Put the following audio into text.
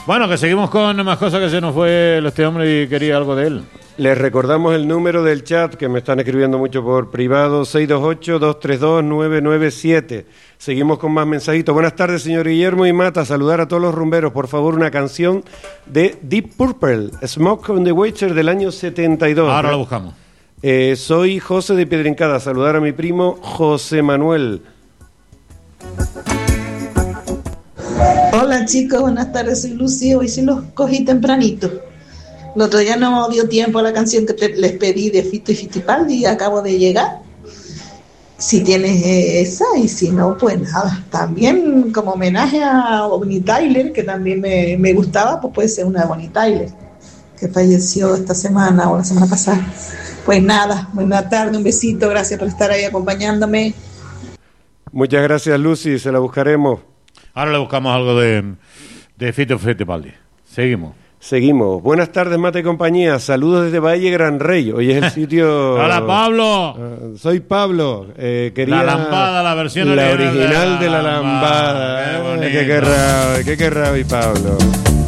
Bueno, que seguimos con más cosas que se nos fue este hombre y quería algo de él. Les recordamos el número del chat, que me están escribiendo mucho por privado, 628-232-997. Seguimos con más mensajitos. Buenas tardes, señor Guillermo y Mata. Saludar a todos los rumberos. Por favor, una canción de Deep Purple, Smoke on the Water, del año 72. Ahora lo buscamos. Soy José de Piedrincada. Saludar a mi primo José Manuel. Hola chicos, buenas tardes, soy Lucy. Hoy sí los cogí tempranito. El otro día no dio tiempo a la canción que les pedí de Fito y Fitipaldi y acabo de llegar. Si tienes esa, y si no, pues nada. También como homenaje a Bonnie Tyler, que también me gustaba, pues puede ser una de Bonnie Tyler, que falleció esta semana o la semana pasada. Pues nada, buena tarde, un besito, gracias por estar ahí acompañándome. Muchas gracias, Lucy, se la buscaremos. Ahora le buscamos algo de Fito Fitipaldi. Seguimos. Buenas tardes, Mate y compañía. Saludos desde Valle Gran Rey. Hoy es el sitio... ¡Hola, Pablo! Soy Pablo. Quería la lambada, la versión original de la lambada. Qué bonito. ¿Qué querrá hoy Pablo?